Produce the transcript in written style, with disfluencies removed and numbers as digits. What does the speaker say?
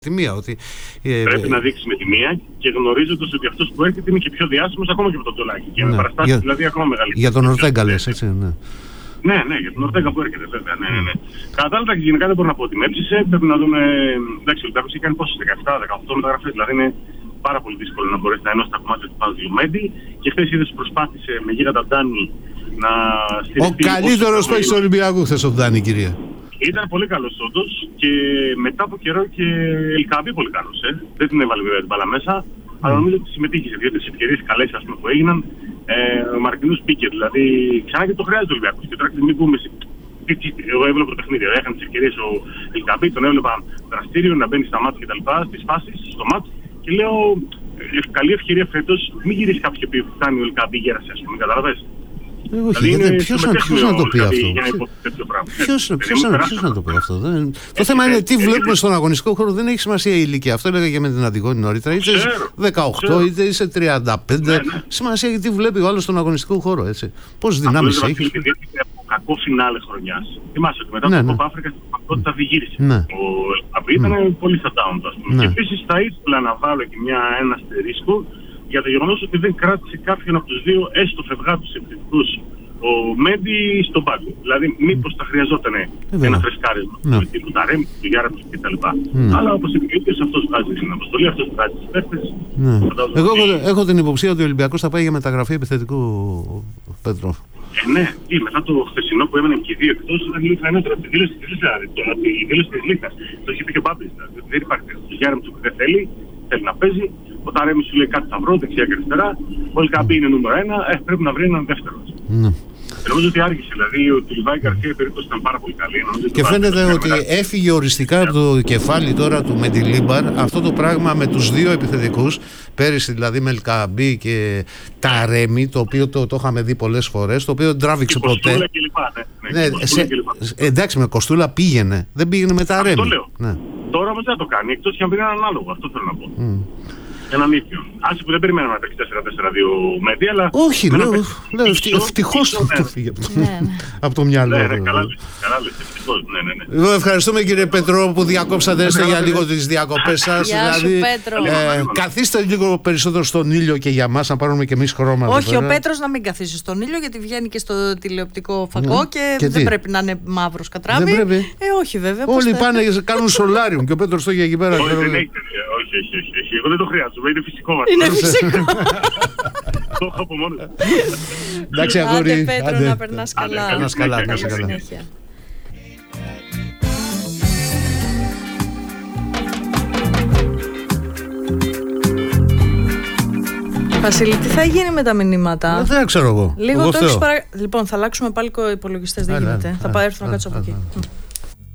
Ότι, πρέπει να δείξει με τη μία και γνωρίζοντας ότι αυτός που έρχεται είναι και πιο διάσημος ακόμα και από τον Τολάκη. Και με παραστάσεις δηλαδή ακόμα μεγαλύτερα. Για τον Ορτέγκα λες, έτσι, ναι. Ναι, για τον Ορτέγκα που έρχεται, βέβαια. Ναι. Κατά τα άλλα, γενικά δεν μπορώ να πω ότι με έψησε. Πρέπει να δούμε. Εντάξει, ο Ολυμπιακός έχει κάνει πόσες, 17-18 μεταγραφές. Δηλαδή είναι πάρα πολύ δύσκολο να μπορέσει να ενώσει τα κομμάτια του Πάζλου Μέντι. Και χθες είδες προσπάθησε με γίγαντα Ντάνι να στηριχθεί. Ο καλύτερος παίκτης του Ολυμπιακού χθες ο Ντάνι, κυρία. Ήταν πολύ καλός όντως και μετά από καιρό και Ελκαμπή πολύ καλός. Δεν την έβαλε βέβαια την μπάλα μέσα, αλλά νομίζω ότι συμμετείχε σε 2-3 ευκαιρίες καλές που έγιναν. Ο Μαρτινούς μπήκε, δηλαδή ξανά και το χρειάζεται ο Ολυμπιακός. Και τώρα μην πούμε. Εγώ έβλεπα το παιχνίδι, έκανε τις ευκαιρίες ο Ελκαμπή, τον έβλεπα δραστήριο να μπαίνει στα μάτια κτλ. Στις φάσεις, στο μάτς και λέω καλή ευκαιρία φέτος, μην γυρίσει κάποιο και πει φτάνει ο Ελκαμπή γέρασε, ας πούμε, καταλαβες. Ποιος να το πει αυτό. Ποιος να το πει αυτό. Το θέμα είναι τι βλέπουμε στον αγωνιστικό χώρο. Δεν έχει σημασία η ηλικία. Αυτό έλεγα και με την Αντιγόνη νωρίτερα. Είτε είσαι 18 είτε είσαι 35. Σημασία έχει τι βλέπει ο άλλος στον αγωνιστικό χώρο. Πώς δυνάμεις έχει. Κακό φινάλε χρονιάς. Θυμάσαι ότι μετά το Κόπα Αφρικα στην πραγματικότητα δεν γύρισε. Ο Ελκαμπή ήταν πολύ στα down του, ας πούμε. Και επίσης θα ήθελα να βάλω και ένα αστερίσκο για το γεγονός ότι δεν κράτησε κάποιον από τους δύο έστω φευγάτους επιθετικούς ο Μέντι στον πάγκο. Δηλαδή, μήπως θα χρειαζόταν ένα φρεσκάρισμα του τύπου Ταρέμ, του Γιάρα κτλ. Αλλά όπως είπε, αυτός βγάζει την αποστολή, αυτός βγάζει τις παίκτες. Εγώ έχω την υποψία ότι ο Ολυμπιακός θα πάει για μεταγραφή επιθετικού Πέτρο. Ναι, μετά το χθεσινό που έμεναν και οι δύο εκτός ήταν λίγο φανέτερα. Τη δήλωση της Λίγκας. Το είχε πει και ο Μπάμπης. Δεν υπάρχει το Γιάρα που δεν θέλει να παίζει. Ο Ταρέμι σου λέει κάτι θα βρω, δεξιά και αριστερά. Ο Ελκαμπή είναι νούμερο 1, πρέπει να βρει έναν δεύτερο. Νομίζω ότι άργησε, δηλαδή ο Τιλιβάη Γκαρσία η περίπτωση ήταν πάρα πολύ καλή. Και φαίνεται ότι έφυγε οριστικά από το κεφάλι τώρα του Μεντιλίμπαρ αυτό το πράγμα με τους δύο επιθετικούς, πέρυσι δηλαδή με Ελκαμπή και Ταρέμι, το οποίο το είχαμε δει πολλές φορές, το οποίο δεν τράβηξε ποτέ. Εντάξει, με Κοστούλα πήγαινε, δεν πήγαινε με Ταρέμι. Τώρα όμως δεν το κάνει, εκτός και αν βρει έναν ανάλογο, αυτό θέλω να πω. Έναν ίδιο. Άσε που δεν περιμέναμε να παίξει 4-4-2 Μέντι, αλλά. Όχι, λέω ευτυχώς το φύγε από το μυαλό. Ναι, καλά λες, ευτυχώς. Ναι. Ευχαριστούμε κύριε Πέτρο που διακόψατε έστω για λίγο τις διακοπές σας. Δηλαδή, καθίστε λίγο περισσότερο στον ήλιο και για μας, να πάρουμε και εμείς χρώμα. Όχι, ο Πέτρος να μην καθίσει στον ήλιο, γιατί βγαίνει και στο τηλεοπτικό φακό και δεν πρέπει να είναι μαύρος κατράβη. Όχι, βέβαια. Όλοι πάνε κάνουν σολάριουμ και ο Πέτρος το έχει εκεί πέρα. Όχι. Εγώ δεν το χρειάζομαι, είναι φυσικό μας. Είναι φυσικό. Το έχω από μόνο. Εντάξει, αγόρι. Άντε Πέτρο, να περνάς καλά. Να καλά. Βασίλη, τι θα γίνει με τα μηνύματα? Δεν ξέρω εγώ. Λοιπόν, θα αλλάξουμε πάλι υπολογιστές, δεν γίνεται. Θα έρθω να κάτσω από εκεί.